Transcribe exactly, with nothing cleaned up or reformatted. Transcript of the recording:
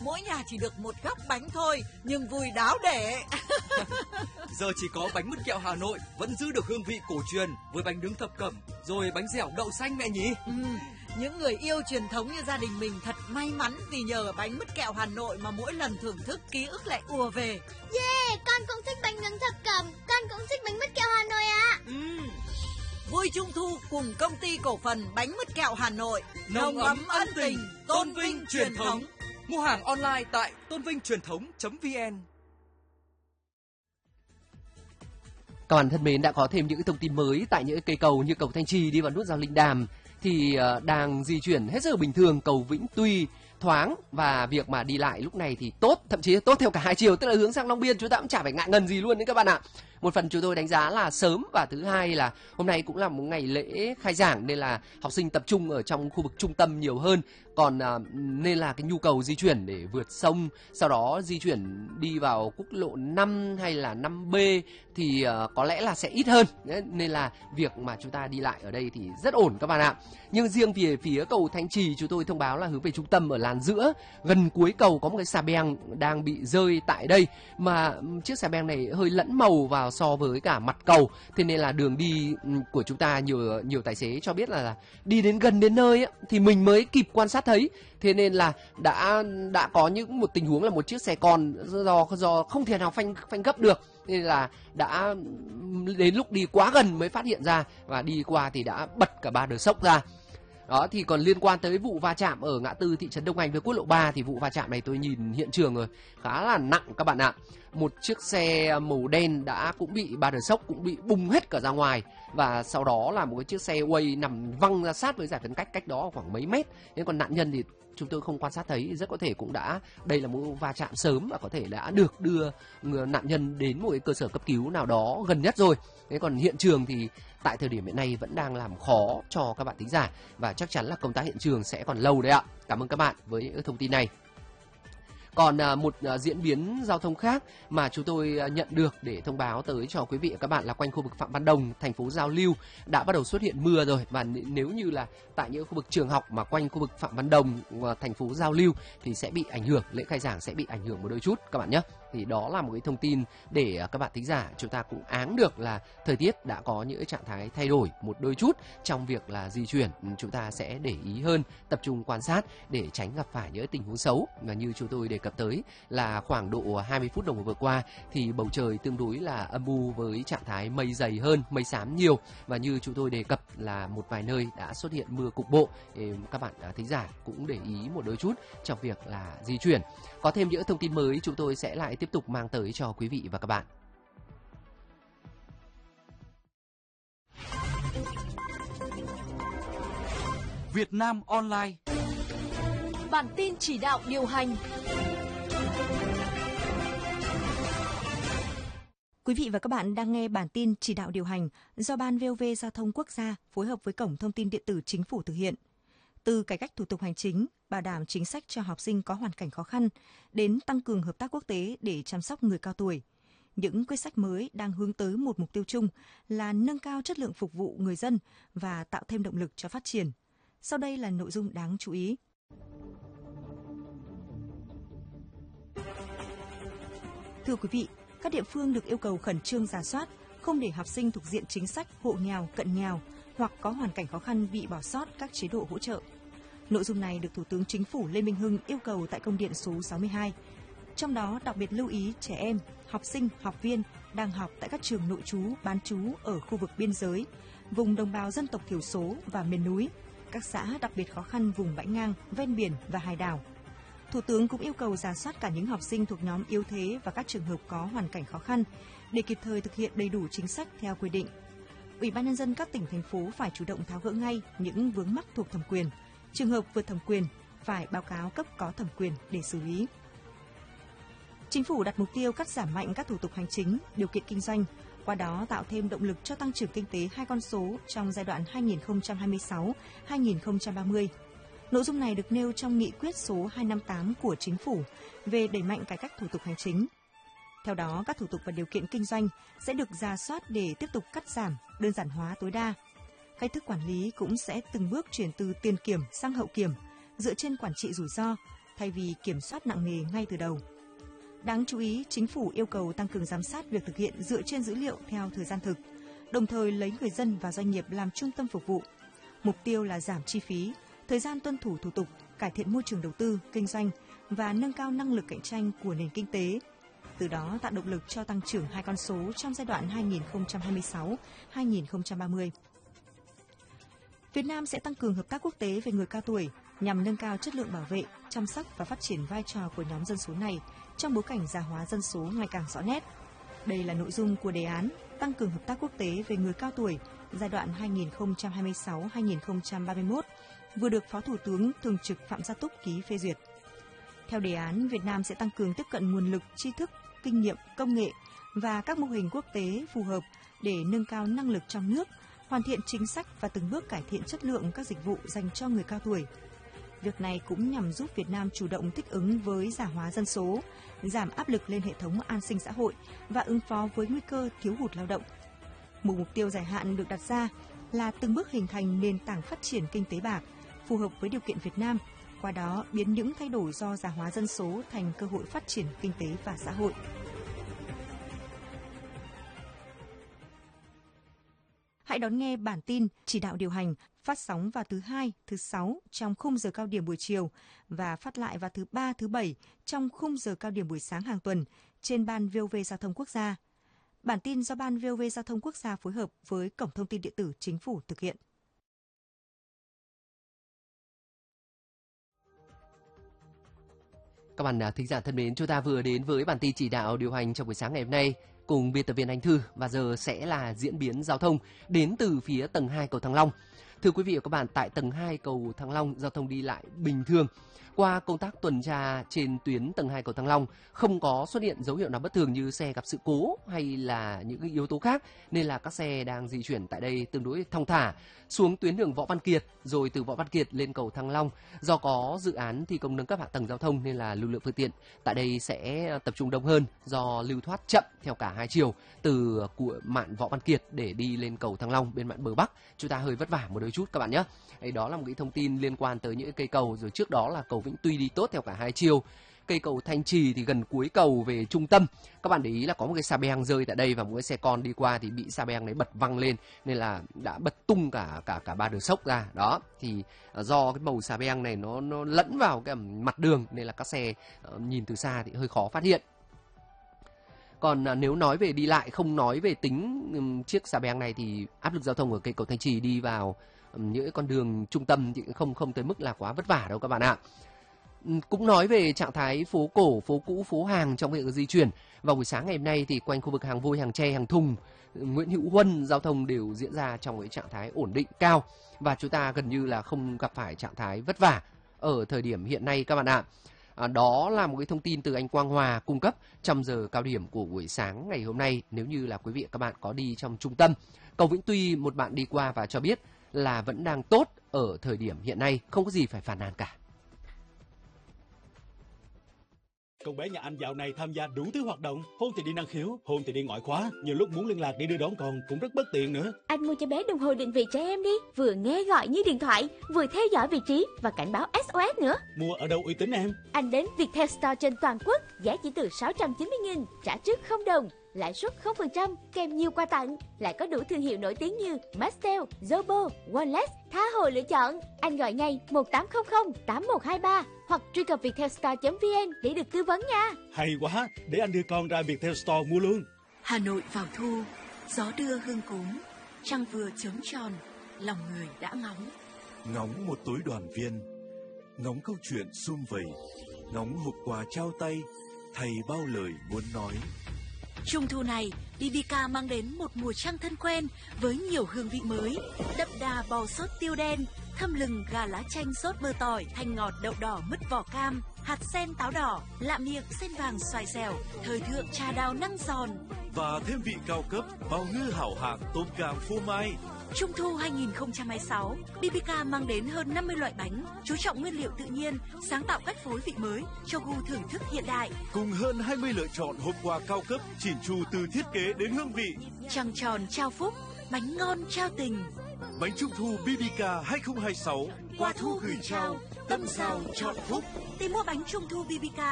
mỗi nhà chỉ được một góc bánh thôi, nhưng vui đáo để. Giờ chỉ có bánh mứt kẹo Hà Nội vẫn giữ được hương vị cổ truyền với bánh nướng thập cẩm, rồi bánh dẻo đậu xanh mẹ nhỉ. Ừ, những người yêu truyền thống như gia đình mình thật may mắn vì nhờ bánh mứt kẹo Hà Nội mà mỗi lần thưởng thức ký ức lại ùa về. Yeah, con cũng thích bánh nướng thập cẩm, con cũng thích bánh mứt kẹo Hà Nội ạ. Ừ. Vui Trung thu cùng công ty cổ phần bánh mứt kẹo Hà Nội, nồng ấm ân tình, tôn vinh truyền thống. Mua hàng online tại tôn vinh truyền thống chấm vn. Các bạn thân mến, đã có thêm những thông tin mới tại những cây cầu như cầu Thanh Trì đi vào nút giao Linh Đàm thì đang di chuyển hết sức bình thường. Cầu Vĩnh Tuy thoáng và việc mà đi lại lúc này thì tốt, thậm chí tốt theo cả hai chiều, tức là hướng sang Long Biên chúng ta cũng chả phải ngại ngần gì luôn đấy các bạn ạ. Một phần chúng tôi đánh giá là sớm, và thứ hai là hôm nay cũng là một ngày lễ khai giảng nên là học sinh tập trung ở trong khu vực trung tâm nhiều hơn, còn à, nên là cái nhu cầu di chuyển để vượt sông sau đó di chuyển đi vào quốc lộ năm hay là năm B thì à, có lẽ là sẽ ít hơn. Đấy, nên là việc mà chúng ta đi lại ở đây thì rất ổn các bạn ạ. Nhưng riêng về phía cầu Thanh Trì chúng tôi thông báo là hướng về trung tâm ở làn giữa gần cuối cầu có một cái xà beng đang bị rơi tại đây, mà chiếc xà beng này hơi lẫn màu vào so với cả mặt cầu, thế nên là đường đi của chúng ta nhiều nhiều tài xế cho biết là, là đi đến gần đến nơi ấy, thì mình mới kịp quan sát thấy, thế nên là đã đã có những một tình huống là một chiếc xe con do do không thể nào phanh phanh gấp được nên là đã đến lúc đi quá gần mới phát hiện ra, và đi qua thì đã bật cả ba đờ sốc ra. Đó, thì còn liên quan tới vụ va chạm ở ngã tư thị trấn Đông Anh với quốc lộ ba thì vụ va chạm này tôi nhìn hiện trường rồi, khá là nặng các bạn ạ. Một chiếc xe màu đen đã cũng bị ba đờ sốc, cũng bị bung hết cả ra ngoài, và sau đó là một cái chiếc xe Way nằm văng ra sát với giải phân cách, cách đó khoảng mấy mét. Nên còn nạn nhân thì chúng tôi không quan sát thấy, rất có thể cũng đã, đây là một va chạm sớm và có thể đã được đưa nạn nhân đến một cái cơ sở cấp cứu nào đó gần nhất rồi. Thế còn hiện trường thì tại thời điểm hiện nay vẫn đang làm khó cho các bạn thính giả, và chắc chắn là công tác hiện trường sẽ còn lâu đấy ạ. Cảm ơn các bạn với những thông tin này. Còn à, một à, diễn biến giao thông khác mà chúng tôi à, nhận được để thông báo tới cho quý vị và các bạn là quanh khu vực Phạm Văn Đồng, thành phố Giao Lưu đã bắt đầu xuất hiện mưa rồi, và nếu như là tại những khu vực trường học mà quanh khu vực Phạm Văn Đồng, à, thành phố Giao Lưu thì sẽ bị ảnh hưởng, lễ khai giảng sẽ bị ảnh hưởng một đôi chút các bạn nhé. Thì đó là một cái thông tin để à, các bạn thính giả chúng ta cũng áng được là thời tiết đã có những trạng thái thay đổi một đôi chút trong việc là di chuyển. Chúng ta sẽ để ý hơn, tập trung quan sát để tránh gặp phải những tình huống xấu. Và như chúng tôi đề cập tới là khoảng độ hai mươi phút đồng hồ vừa qua thì bầu trời tương đối là âm u với trạng thái mây dày hơn, mây xám nhiều, và như chúng tôi đề cập là một vài nơi đã xuất hiện mưa cục bộ. Thì các bạn thính giả cũng để ý một đôi chút trong việc là di chuyển. Có thêm những thông tin mới chúng tôi sẽ lại tiếp tục mang tới cho quý vị và các bạn. Việt Nam Online. Bản tin chỉ đạo điều hành. Quý vị và các bạn đang nghe bản tin chỉ đạo điều hành do Ban vê o vê Giao thông Quốc gia phối hợp với Cổng Thông tin Điện tử Chính phủ thực hiện. Từ cải cách thủ tục hành chính, bảo đảm chính sách cho học sinh có hoàn cảnh khó khăn, đến tăng cường hợp tác quốc tế để chăm sóc người cao tuổi. Những quyết sách mới đang hướng tới một mục tiêu chung là nâng cao chất lượng phục vụ người dân và tạo thêm động lực cho phát triển. Sau đây là nội dung đáng chú ý. Thưa quý vị, các địa phương được yêu cầu khẩn trương rà soát, không để học sinh thuộc diện chính sách hộ nghèo, cận nghèo hoặc có hoàn cảnh khó khăn bị bỏ sót các chế độ hỗ trợ. Nội dung này được Thủ tướng Chính phủ Lê Minh Hưng yêu cầu tại công điện số sáu mươi hai. Trong đó đặc biệt lưu ý trẻ em, học sinh, học viên đang học tại các trường nội trú, bán trú ở khu vực biên giới, vùng đồng bào dân tộc thiểu số và miền núi, các xã đặc biệt khó khăn vùng bãi ngang, ven biển và hải đảo. Thủ tướng cũng yêu cầu rà soát cả những học sinh thuộc nhóm yếu thế và các trường hợp có hoàn cảnh khó khăn để kịp thời thực hiện đầy đủ chính sách theo quy định. Ủy ban nhân dân các tỉnh, thành phố phải chủ động tháo gỡ ngay những vướng mắc thuộc thẩm quyền. Trường hợp vượt thẩm quyền phải báo cáo cấp có thẩm quyền để xử lý. Chính phủ đặt mục tiêu cắt giảm mạnh các thủ tục hành chính, điều kiện kinh doanh, qua đó tạo thêm động lực cho tăng trưởng kinh tế hai con số trong giai đoạn hai nghìn không trăm hai mươi sáu đến hai nghìn không trăm ba mươi. Nội dung này được nêu trong nghị quyết số hai trăm năm mươi tám của Chính phủ về đẩy mạnh cải cách thủ tục hành chính. Theo đó, các thủ tục và điều kiện kinh doanh sẽ được rà soát để tiếp tục cắt giảm, đơn giản hóa tối đa. Cách thức quản lý cũng sẽ từng bước chuyển từ tiền kiểm sang hậu kiểm, dựa trên quản trị rủi ro, thay vì kiểm soát nặng nề ngay từ đầu. Đáng chú ý, chính phủ yêu cầu tăng cường giám sát việc thực hiện dựa trên dữ liệu theo thời gian thực, đồng thời lấy người dân và doanh nghiệp làm trung tâm phục vụ. Mục tiêu là giảm chi phí, thời gian tuân thủ thủ tục, cải thiện môi trường đầu tư, kinh doanh và nâng cao năng lực cạnh tranh của nền kinh tế. Từ đó tạo động lực cho tăng trưởng hai con số trong giai đoạn hai nghìn không trăm hai mươi sáu đến hai nghìn không trăm ba mươi. Việt Nam sẽ tăng cường hợp tác quốc tế về người cao tuổi nhằm nâng cao chất lượng bảo vệ, chăm sóc và phát triển vai trò của nhóm dân số này trong bối cảnh già hóa dân số ngày càng rõ nét. Đây là nội dung của đề án tăng cường hợp tác quốc tế về người cao tuổi giai đoạn hai nghìn không trăm hai mươi sáu đến hai nghìn không trăm ba mươi mốt vừa được Phó Thủ tướng Thường trực Phạm Gia Túc ký phê duyệt. Theo đề án, Việt Nam sẽ tăng cường tiếp cận nguồn lực, tri thức, kinh nghiệm, công nghệ và các mô hình quốc tế phù hợp để nâng cao năng lực trong nước, hoàn thiện chính sách và từng bước cải thiện chất lượng các dịch vụ dành cho người cao tuổi. Việc này cũng nhằm giúp Việt Nam chủ động thích ứng với già hóa dân số, giảm áp lực lên hệ thống an sinh xã hội và ứng phó với nguy cơ thiếu hụt lao động. Một mục tiêu dài hạn được đặt ra là từng bước hình thành nền tảng phát triển kinh tế bạc, phù hợp với điều kiện Việt Nam, qua đó biến những thay đổi do già hóa dân số thành cơ hội phát triển kinh tế và xã hội. Hãy đón nghe bản tin chỉ đạo điều hành phát sóng vào thứ hai, thứ sáu trong khung giờ cao điểm buổi chiều và phát lại vào thứ ba, thứ bảy trong khung giờ cao điểm buổi sáng hàng tuần trên Ban vê o vê Giao thông Quốc gia. Bản tin do Ban vê o vê Giao thông Quốc gia phối hợp với Cổng Thông tin Điện tử Chính phủ thực hiện. Các bạn thính giả thân mến, chúng ta vừa đến với bản tin chỉ đạo điều hành trong buổi sáng ngày hôm nay cùng biên tập viên Anh Thư, và giờ sẽ là diễn biến giao thông đến từ phía tầng hai cầu Thăng Long. Thưa quý vị và các bạn, tại tầng hai cầu Thăng Long, giao thông đi lại bình thường. Qua công tác tuần tra trên tuyến tầng hai cầu Thăng Long, không có xuất hiện dấu hiệu nào bất thường như xe gặp sự cố hay là những cái yếu tố khác, nên là các xe đang di chuyển tại đây tương đối thong thả. Xuống tuyến đường Võ Văn Kiệt, rồi từ Võ Văn Kiệt lên cầu Thăng Long, do có dự án thi công nâng cấp hạ tầng giao thông nên là lưu lượng phương tiện tại đây sẽ tập trung đông hơn, do lưu thoát chậm theo cả hai chiều từ của mạn Võ Văn Kiệt để đi lên cầu Thăng Long bên mạn bờ Bắc. Chúng ta hơi vất vả một đôi chút các bạn nhé. Đấy, đó là một cái thông tin liên quan tới những cây cầu. Rồi trước đó là cầu Vĩnh Tuy đi tốt theo cả hai chiều. Cây cầu Thanh Trì thì gần cuối cầu về trung tâm, các bạn để ý là có một cái xà beng rơi tại đây và một cái xe con đi qua thì bị xà beng đấy bật văng lên nên là đã bật tung cả cả cả ba đường sốc ra. Đó thì do cái màu xà beng này nó nó lẫn vào cái mặt đường nên là các xe uh, nhìn từ xa thì hơi khó phát hiện. Còn uh, nếu nói về đi lại, không nói về tính um, chiếc xà beng này thì áp lực giao thông ở cây cầu Thanh Trì đi vào um, những con đường trung tâm thì không không tới mức là quá vất vả đâu các bạn ạ. Cũng nói về trạng thái phố cổ, phố cũ, phố hàng trong việc di chuyển. Vào buổi sáng ngày hôm nay thì quanh khu vực hàng vôi, hàng tre, hàng thùng, Nguyễn Hữu Huân, giao thông đều diễn ra trong cái trạng thái ổn định cao. Và chúng ta gần như là không gặp phải trạng thái vất vả ở thời điểm hiện nay các bạn ạ. À, đó là một cái thông tin từ anh Quang Hòa cung cấp trong giờ cao điểm của buổi sáng ngày hôm nay. Nếu như là quý vị và các bạn có đi trong trung tâm, cầu Vĩnh Tuy một bạn đi qua và cho biết là vẫn đang tốt ở thời điểm hiện nay, không có gì phải phàn nàn cả. Con bé nhà anh dạo này tham gia đủ thứ hoạt động, hôm thì đi năng khiếu, hôm thì đi ngoại khóa, nhiều lúc muốn liên lạc để đưa đón con cũng rất bất tiện nữa. Anh mua cho bé đồng hồ định vị trẻ em đi, vừa nghe gọi như điện thoại, vừa theo dõi vị trí và cảnh báo ét o ét nữa. Mua ở đâu uy tín em? Anh đến Viettel Store trên toàn quốc, giá chỉ từ sáu trăm chín mươi nghìn, trả trước không đồng, lãi suất không phần trăm, kèm nhiều quà tặng, lại có đủ thương hiệu nổi tiếng như Mastel, Zobo, Wallace, tha hồ lựa chọn. Anh gọi ngay một tám không không tám một hai ba hoặc truy cập viettelstore chấm vn để được tư vấn nha. Hay quá, để anh đưa con ra Viettel Store mua luôn. Hà Nội vào thu, gió đưa hương cốm, trăng vừa chớm tròn, lòng người đã ngóng. Ngóng một tối đoàn viên, ngóng câu chuyện sum vầy, ngóng hộp quà trao tay, thầy bao lời muốn nói. Trung thu này, bê bê ca mang đến một mùa trăng thân quen với nhiều hương vị mới. Đậm đà bò sốt tiêu đen, thâm lừng gà lá chanh sốt bơ tỏi, thanh ngọt đậu đỏ mứt vỏ cam, hạt sen táo đỏ, lạ miệng sen vàng xoài dẻo, thời thượng trà đào năng giòn. Và thêm vị cao cấp, bào ngư hảo hạng tôm càng phô mai. Trung thu hai không hai sáu, bê bê ca mang đến hơn năm mươi loại bánh, chú trọng nguyên liệu tự nhiên, sáng tạo cách phối vị mới cho gu thưởng thức hiện đại. Cùng hơn hai mươi lựa chọn hộp quà cao cấp, chỉn chu từ thiết kế đến hương vị. Trăng tròn trao phúc, bánh ngon trao tình. Bánh Trung thu bê bê ca hai không hai sáu, qua thu gửi trao, tâm sao trọn phúc. Tìm mua bánh trung thu bê bê ca